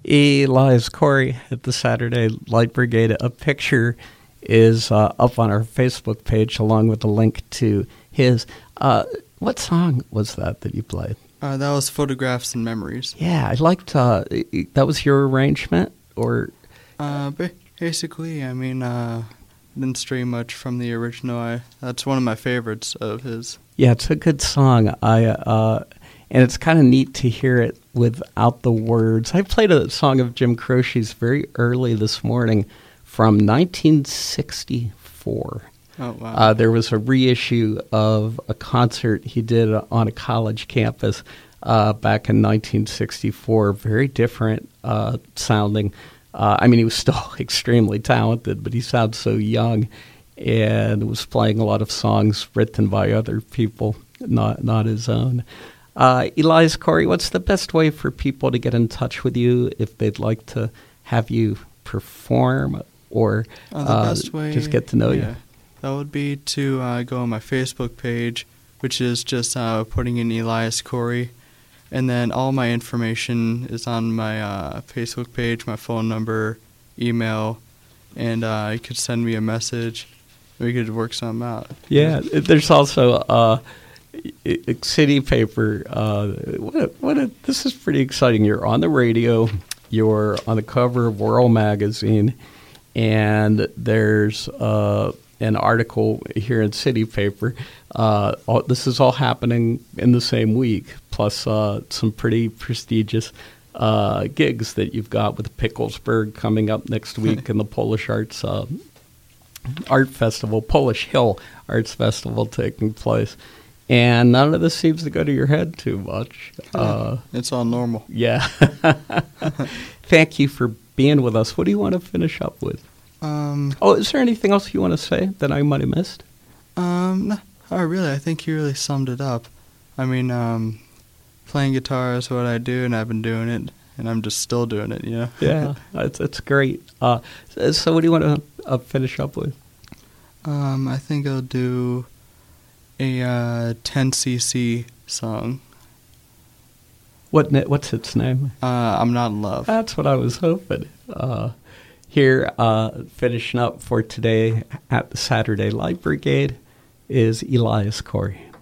Elias Corey at the Saturday Light Brigade. A picture is up on our Facebook page along with a link to his. What song was that you played? That was Photographs and Memories. Yeah, I liked that was your arrangement? Or basically, I mean, didn't stray much from the original. That's one of my favorites of his. Yeah, it's a good song. And it's kind of neat to hear it without the words. I played a song of Jim Croce's very early this morning from 1964. Oh, wow. There was a reissue of a concert he did on a college campus back in 1964. Very different sounding. I mean, he was still extremely talented, but he sounds so young and was playing a lot of songs written by other people, not his own. Elias Corey, what's the best way for people to get in touch with you if they'd like to have you perform or the best way, just get to know you? That would be to go on my Facebook page, which is just putting in Elias Corey. And then all my information is on my Facebook page, my phone number, email, and you could send me a message. We could work something out. Yeah, there's also City Paper. This is pretty exciting. You're on the radio. You're on the cover of World Magazine, and there's an article here in City Paper. This is all happening in the same week, plus some pretty prestigious gigs that you've got with Picklesburg coming up next week and the Polish Arts Art Festival, Polish Hill Arts Festival taking place. And none of this seems to go to your head too much. It's all normal. Yeah. Thank you for being with us. What do you want to finish up with? Is there anything else you want to say that I might have missed? No, really. I think you really summed it up. I mean, playing guitar is what I do, and I've been doing it, and I'm just still doing it, you know? Yeah, it's great. So what do you want to finish up with? I think I'll do a 10cc song. What's its name? I'm Not in Love. That's what I was hoping. Here, finishing up for today at the Saturday Light Brigade is Elias Corey.